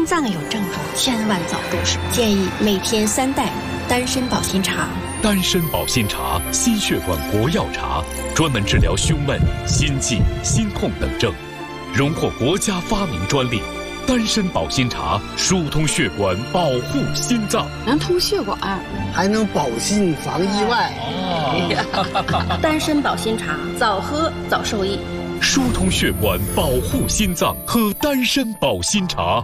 脏有症状，千万早入手。建议每天3袋丹参保心茶。 丹参保心茶，心血管国药茶，专门治疗胸闷、心悸、心痛等症，荣获国家发明专利。丹参保心茶疏通血管，保护心脏， 能通血管， 还能保心防意外。 丹参保心茶，早喝早受益。 疏通血管，保护心脏，喝丹参保心茶。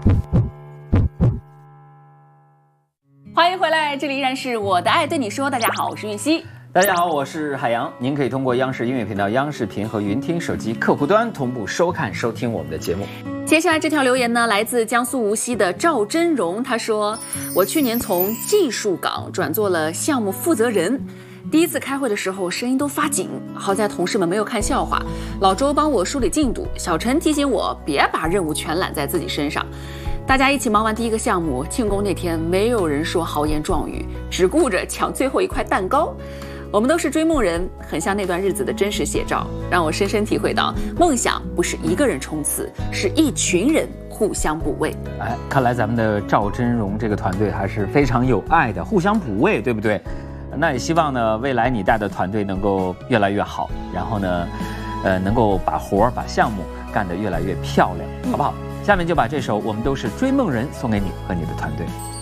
欢迎回来，这里依然是我的爱对你说。大家好，我是韵熙。 大家好，我是海洋。您可以通过央视音乐频道、央视频和云听手机客户端同步收看、收听我们的节目。 接下来这条留言呢，来自江苏无锡的赵真荣，他说：“我去年从技术岗转做了项目负责人。第一次开会的时候，声音都发紧，好在同事们没有看笑话。老周帮我梳理进度，小陈提醒我别把任务全揽在自己身上。大家一起忙完第一个项目，庆功那天没有人说豪言壮语，只顾着抢最后一块蛋糕。我们都是追梦人，很像那段日子的真实写照，让我深深体会到，梦想不是一个人冲刺，是一群人互相补位。 哎，看来咱们的赵真荣这个团队还是非常有爱的，互相补位，对不对？那也希望呢，未来你带的团队能够越来越好，然后呢，能够把项目干得越来越漂亮，好不好？下面就把这首《我们都是追梦人》送给你和你的团队。